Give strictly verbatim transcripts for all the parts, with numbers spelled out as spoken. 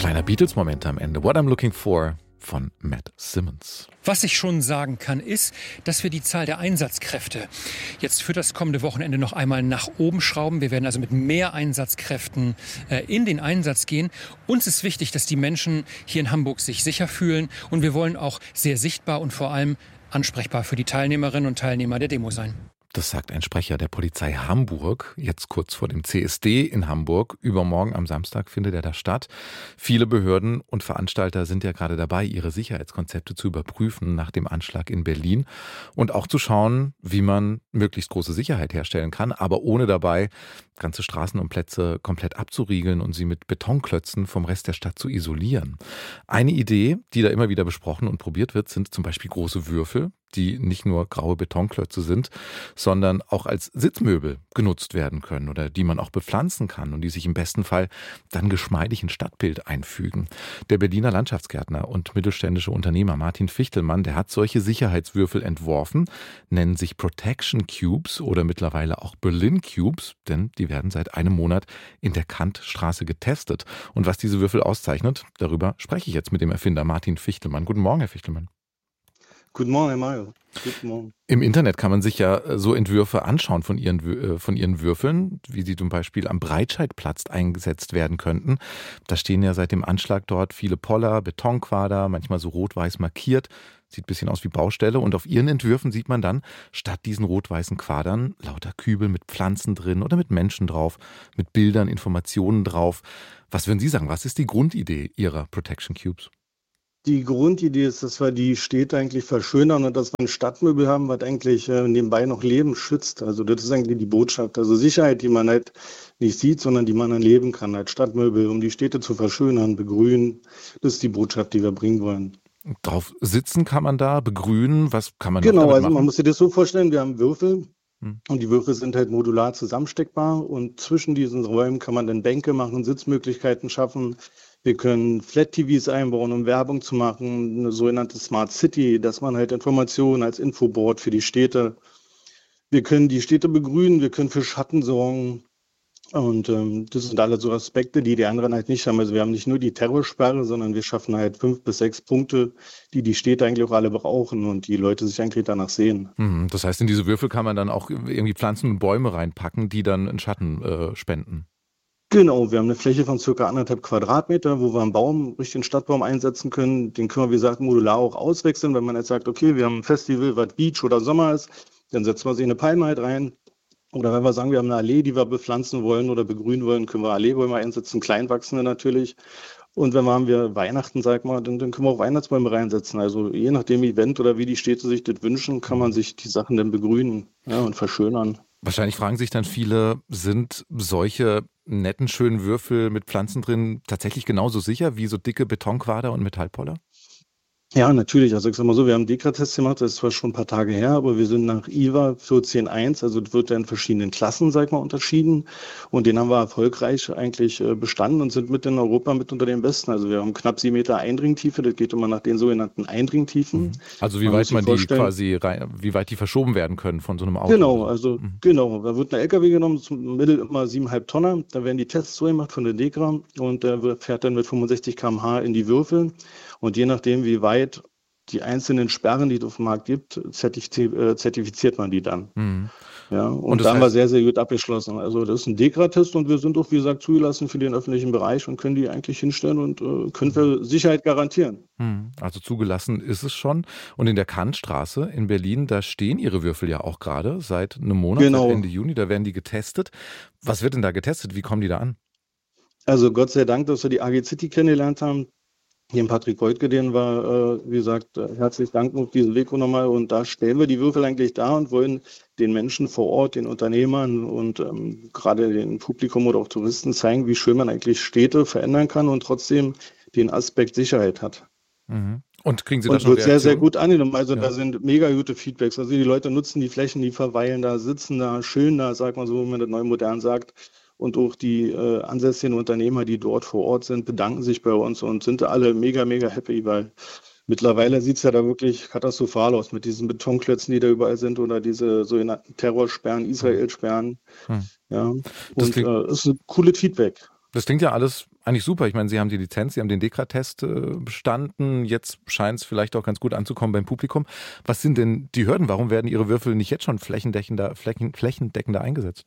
Kleiner Beatles-Moment am Ende. What I'm Looking For von Matt Simmons. Was ich schon sagen kann, ist, dass wir die Zahl der Einsatzkräfte jetzt für das kommende Wochenende noch einmal nach oben schrauben. Wir werden also mit mehr Einsatzkräften äh, in den Einsatz gehen. Uns ist wichtig, dass die Menschen hier in Hamburg sich sicher fühlen. Und wir wollen auch sehr sichtbar und vor allem ansprechbar für die Teilnehmerinnen und Teilnehmer der Demo sein. Das sagt ein Sprecher der Polizei Hamburg, jetzt kurz vor dem C S D in Hamburg. Übermorgen am Samstag findet er da statt. Viele Behörden und Veranstalter sind ja gerade dabei, ihre Sicherheitskonzepte zu überprüfen nach dem Anschlag in Berlin und auch zu schauen, wie man möglichst große Sicherheit herstellen kann, aber ohne dabei ganze Straßen und Plätze komplett abzuriegeln und sie mit Betonklötzen vom Rest der Stadt zu isolieren. Eine Idee, die da immer wieder besprochen und probiert wird, sind zum Beispiel große Würfel, die nicht nur graue Betonklötze sind, sondern auch als Sitzmöbel genutzt werden können oder die man auch bepflanzen kann und die sich im besten Fall dann geschmeidig ins Stadtbild einfügen. Der Berliner Landschaftsgärtner und mittelständische Unternehmer Martin Fichtelmann, der hat solche Sicherheitswürfel entworfen, nennen sich Protection Cubes oder mittlerweile auch Berlin Cubes, denn die werden seit einem Monat in der Kantstraße getestet. Und was diese Würfel auszeichnet, darüber spreche ich jetzt mit dem Erfinder Martin Fichtelmann. Guten Morgen, Herr Fichtelmann. Guten Morgen, Herr Mayo. Guten Morgen. Im Internet kann man sich ja so Entwürfe anschauen von ihren, von ihren Würfeln, wie sie zum Beispiel am Breitscheidplatz eingesetzt werden könnten. Da stehen ja seit dem Anschlag dort viele Poller, Betonquader, manchmal so rot-weiß markiert. Sieht ein bisschen aus wie Baustelle. Und auf ihren Entwürfen sieht man dann statt diesen rot-weißen Quadern lauter Kübel mit Pflanzen drin oder mit Menschen drauf, mit Bildern, Informationen drauf. Was würden Sie sagen? Was ist die Grundidee Ihrer Protection Cubes? Die Grundidee ist, dass wir die Städte eigentlich verschönern und dass wir ein Stadtmöbel haben, was eigentlich äh, nebenbei noch Leben schützt. Also das ist eigentlich die Botschaft. Also Sicherheit, die man halt nicht sieht, sondern die man dann leben kann als Stadtmöbel, um die Städte zu verschönern, begrünen. Das ist die Botschaft, die wir bringen wollen. Drauf sitzen kann man da, begrünen, was kann man Genau, damit also machen? man muss sich das so vorstellen, wir haben Würfel. Hm. Und die Würfel sind halt modular zusammensteckbar und zwischen diesen Räumen kann man dann Bänke machen, Sitzmöglichkeiten schaffen. Wir können Flat-T Vs einbauen, um Werbung zu machen, eine sogenannte Smart City, dass man halt Informationen als Infoboard für die Städte. Wir können die Städte begrünen, wir können für Schatten sorgen. Und ähm, das sind alle so Aspekte, die die anderen halt nicht haben. Also wir haben nicht nur die Terrorsperre, sondern wir schaffen halt fünf bis sechs Punkte, die die Städte eigentlich auch alle brauchen und die Leute sich eigentlich danach sehen. Hm, das heißt, in diese Würfel kann man dann auch irgendwie Pflanzen und Bäume reinpacken, die dann einen Schatten äh, spenden. Genau, wir haben eine Fläche von circa anderthalb Quadratmeter, wo wir einen Baum, richtigen Stadtbaum einsetzen können. Den können wir, wie gesagt, modular auch auswechseln. Wenn man jetzt sagt, okay, wir haben ein Festival, was Beach oder Sommer ist, dann setzen wir sich eine Palme halt rein. Oder wenn wir sagen, wir haben eine Allee, die wir bepflanzen wollen oder begrünen wollen, können wir Alleebäume einsetzen, kleinwachsende natürlich. Und wenn wir haben wir Weihnachten, sag mal, dann, dann können wir auch Weihnachtsbäume reinsetzen. Also je nach dem Event oder wie die Städte sich das wünschen, kann man sich die Sachen dann begrünen, ja, und verschönern. Wahrscheinlich fragen sich dann viele, sind solche netten, schönen Würfel mit Pflanzen drin tatsächlich genauso sicher wie so dicke Betonquader und Metallpoller? Ja, natürlich. Also ich sag mal so, wir haben Dekra-Tests gemacht, das ist zwar schon ein paar Tage her, aber wir sind nach I V A vierzehn Punkt eins, also das wird ja in verschiedenen Klassen, sag ich mal, unterschieden. Und den haben wir erfolgreich eigentlich äh, bestanden und sind mit in Europa mit unter den Besten. Also wir haben knapp sieben Meter Eindringtiefe, das geht immer nach den sogenannten Eindringtiefen. Also wie Man weit muss sich man die vorstellen- quasi rein, wie weit die verschoben werden können von so einem Auto? Genau, oder so. also Mhm. genau. Da wird ein L K W genommen, zum Mittel immer siebeneinhalb Tonner. Da werden die Tests so gemacht von der Dekra und der wird- fährt dann mit fünfundsechzig Kilometer pro Stunde in die Würfel. Und je nachdem, wie weit die einzelnen Sperren, die es auf dem Markt gibt, zertifiz- äh, zertifiziert man die dann. Mhm. Ja, und, Und das da haben wir heißt- sehr, sehr gut abgeschlossen. Also das ist ein Dekra-Test und wir sind auch, wie gesagt, zugelassen für den öffentlichen Bereich und können die eigentlich hinstellen und äh, können für Sicherheit garantieren. Hm, Also zugelassen ist es schon. Und in der Kantstraße in Berlin, da stehen Ihre Würfel ja auch gerade seit einem Monat, Genau. seit Ende Juni. Da werden die getestet. Was wird denn da getestet? Wie kommen die da an? Also Gott sei Dank, dass wir die A G City kennengelernt haben. Hier Patrick Beutke, den war, äh, wie gesagt, äh, herzlich danken auf diesen Weg nochmal. Und da stellen wir die Würfel eigentlich da und wollen den Menschen vor Ort, den Unternehmern und ähm, gerade dem Publikum oder auch Touristen zeigen, wie schön man eigentlich Städte verändern kann und trotzdem den Aspekt Sicherheit hat. Mhm. Und kriegen Sie da Und schon wird sehr, sehr Reaktionen? gut angenommen. Also Ja. da sind mega gute Feedbacks. Also die Leute nutzen die Flächen, die verweilen da, sitzen da, schön da, sagt man so, wie man das neu modern sagt. Und auch die äh, ansässigen Unternehmer, die dort vor Ort sind, bedanken sich bei uns und sind alle mega, mega happy, weil mittlerweile sieht es ja da wirklich katastrophal aus mit diesen Betonklötzen, die da überall sind oder diese sogenannten Terrorsperren, Israel-Sperren. Hm. Ja. Das Und klingt- äh, ist ein cooles Feedback. Das klingt ja alles eigentlich super. Ich meine, Sie haben die Lizenz, Sie haben den Dekra-Test äh, bestanden. Jetzt scheint es vielleicht auch ganz gut anzukommen beim Publikum. Was sind denn die Hürden? Warum werden Ihre Würfel nicht jetzt schon flächendeckender, flächen, flächendeckender eingesetzt?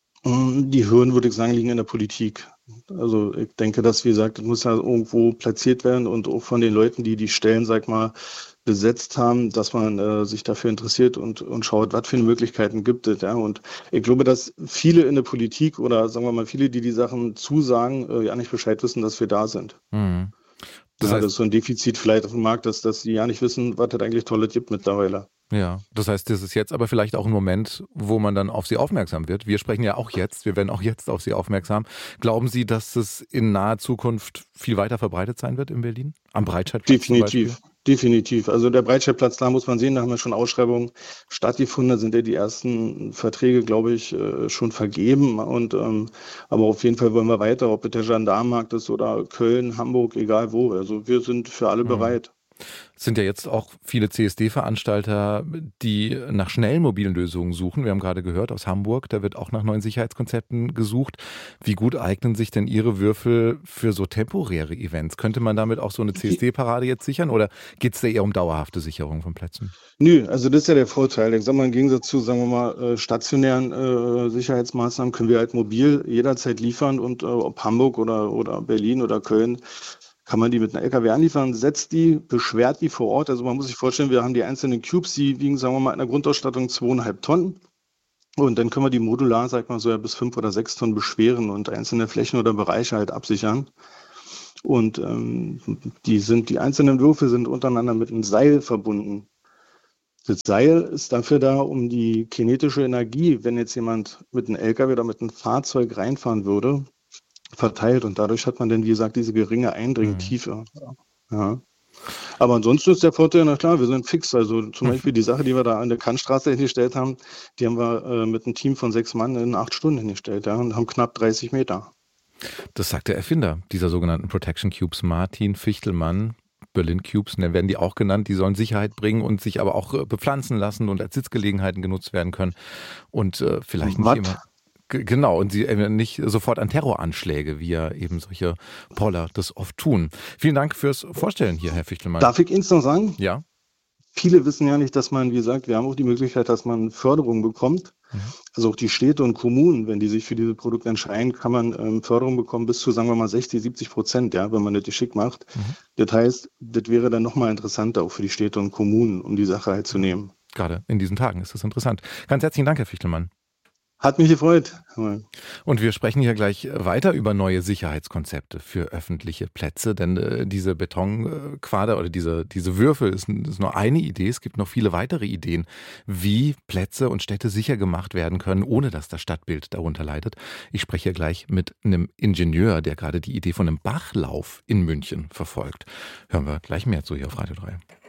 Die Hürden, würde ich sagen, liegen in der Politik. Also ich denke, dass, wie gesagt, das muss ja irgendwo platziert werden und auch von den Leuten, die die Stellen, sag ich mal, besetzt haben, dass man äh, sich dafür interessiert und, und schaut, was für Möglichkeiten gibt es. Ja? Und ich glaube, dass viele in der Politik oder sagen wir mal viele, die die Sachen zusagen, äh, ja nicht Bescheid wissen, dass wir da sind. Mhm. Das, ja, heißt, das ist so ein Defizit vielleicht auf dem Markt, dass, dass die ja nicht wissen, was es eigentlich Tolles gibt mittlerweile. Ja, das heißt, das ist jetzt aber vielleicht auch ein Moment, wo man dann auf Sie aufmerksam wird. Wir sprechen ja auch jetzt, wir werden auch jetzt auf Sie aufmerksam. Glauben Sie, dass es in naher Zukunft viel weiter verbreitet sein wird in Berlin? Am Breitscheidplatz Definitiv, definitiv. Also der Breitscheidplatz, da muss man sehen, da haben wir schon Ausschreibungen stattgefunden, da sind ja die ersten Verträge, glaube ich, schon vergeben. Und ähm, aber auf jeden Fall wollen wir weiter, ob es der Gendarmenmarkt ist oder Köln, Hamburg, egal wo. Also wir sind für alle bereit. Es sind ja jetzt auch viele C S D-Veranstalter, die nach schnellen mobilen Lösungen suchen. Wir haben gerade gehört aus Hamburg, da wird auch nach neuen Sicherheitskonzepten gesucht. Wie gut eignen sich denn Ihre Würfel für so temporäre Events? Könnte man damit auch so eine C S D-Parade jetzt sichern oder geht es da eher um dauerhafte Sicherung von Plätzen? Nö, also das ist ja der Vorteil. Ich sag mal, im Gegensatz zu, sagen wir mal, stationären äh, Sicherheitsmaßnahmen können wir halt mobil jederzeit liefern und äh, ob Hamburg oder, oder Berlin oder Köln, kann man die mit einem L K W anliefern, setzt die, beschwert die vor Ort. Also man muss sich vorstellen, wir haben die einzelnen Cubes, die wiegen, sagen wir mal, in der Grundausstattung zweieinhalb Tonnen. Und dann können wir die modular, sag mal so, ja, bis fünf oder sechs Tonnen beschweren und einzelne Flächen oder Bereiche halt absichern. Und ähm, die sind, die einzelnen Würfel sind untereinander mit einem Seil verbunden. Das Seil ist dafür da, um die kinetische Energie, wenn jetzt jemand mit einem L K W oder mit einem Fahrzeug reinfahren würde, verteilt und dadurch hat man dann, wie gesagt, diese geringe Eindringtiefe. Ja. Aber ansonsten ist der Vorteil, na klar, wir sind fix. Also zum Beispiel die Sache, die wir da an der Kantstraße hingestellt haben, die haben wir äh, mit einem Team von sechs Mann in acht Stunden hingestellt, ja, und haben knapp dreißig Meter. Das sagt der Erfinder dieser sogenannten Protection Cubes, Martin Fichtelmann. Berlin Cubes, dann werden die auch genannt, die sollen Sicherheit bringen und sich aber auch bepflanzen lassen und als Sitzgelegenheiten genutzt werden können. Und äh, vielleicht nicht What? immer. Genau, und sie nicht sofort an Terroranschläge, wie ja eben solche Poller das oft tun. Vielen Dank fürs Vorstellen hier, Herr Fichtelmann. Darf ich Ihnen noch sagen? Ja. Viele wissen ja nicht, dass man, wie gesagt, wir haben auch die Möglichkeit, dass man Förderung bekommt. Mhm. Also auch die Städte und Kommunen, wenn die sich für diese Produkte entscheiden, kann man ähm, Förderung bekommen bis zu, sagen wir mal, sechzig, siebzig Prozent, ja, wenn man das geschickt macht. Mhm. Das heißt, das wäre dann nochmal interessanter auch für die Städte und Kommunen, um die Sache halt zu nehmen. Gerade in diesen Tagen ist das interessant. Ganz herzlichen Dank, Herr Fichtelmann. Hat mich gefreut. Und wir sprechen hier gleich weiter über neue Sicherheitskonzepte für öffentliche Plätze, denn äh, diese Betonquader oder diese, diese Würfel ist, ist nur eine Idee. Es gibt noch viele weitere Ideen, wie Plätze und Städte sicher gemacht werden können, ohne dass das Stadtbild darunter leidet. Ich spreche hier gleich mit einem Ingenieur, der gerade die Idee von einem Bachlauf in München verfolgt. Hören wir gleich mehr zu hier auf Radio drei.